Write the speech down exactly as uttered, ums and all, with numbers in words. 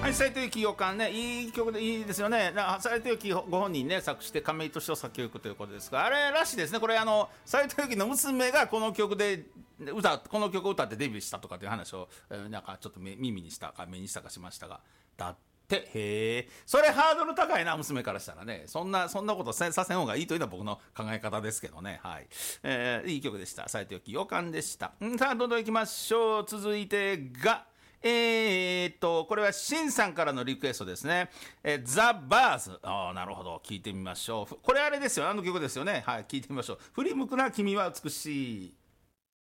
はい、斉藤由貴予感ね、いい曲でいいですよね。斉藤由貴ご本人ね作詞して亀井俊夫作曲ということですが、あれらしいですね。これあの斉藤由貴の娘がこの曲で歌この曲を歌ってデビューしたとかという話を、えー、なんかちょっと耳にしたか目にしたかしましたが、だってへえ、それハードル高いな、娘からしたらね。そんなそんなことさせん方がいいというのは僕の考え方ですけどね。はい、えー、いい曲でした。斉藤由貴予感でした。んさあどんどんいきましょう。続いてがえーっとこれはシンさんからのリクエストですね。えザ・バーズ、ああなるほど、聞いてみましょう。これあれですよ、あの曲ですよね。はい、聞いてみましょう。振り向くな君は美しい。